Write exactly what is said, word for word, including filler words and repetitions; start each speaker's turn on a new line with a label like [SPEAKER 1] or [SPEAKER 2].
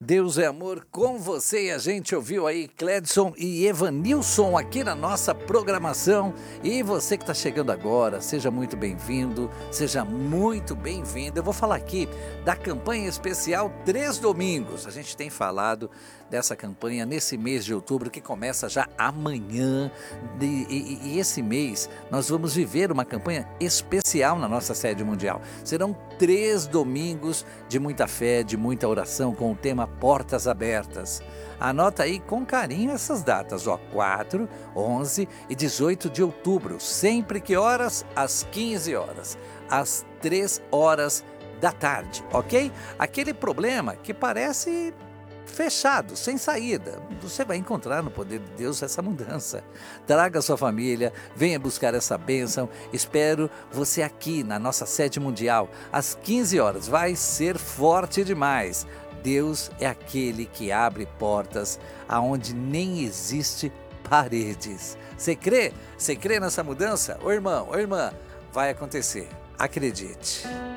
[SPEAKER 1] Deus é amor com você, e a gente ouviu aí Cledson e Evanilson aqui na nossa programação. E você que está chegando agora, seja muito bem-vindo, seja muito bem-vinda. Eu vou falar aqui da campanha especial Três Domingos. A gente tem falado dessa campanha nesse mês de outubro que começa já amanhã. E, e, e esse mês nós vamos viver uma campanha especial na nossa sede mundial. Serão três domingos de muita fé, de muita oração com o tema Portas Abertas. Anota aí com carinho essas datas, ó, quatro, onze e dezoito de outubro. Sempre que horas? Às quinze horas, às três horas da tarde, ok? Aquele problema que parece fechado, sem saída, você vai encontrar no poder de Deus essa mudança. Traga sua família, venha buscar essa bênção. Espero você aqui na nossa sede mundial às quinze horas. Vai ser forte demais. Deus é aquele que abre portas aonde nem existe paredes. Você crê? Você crê nessa mudança? Ô irmão, ô irmã, vai acontecer. Acredite.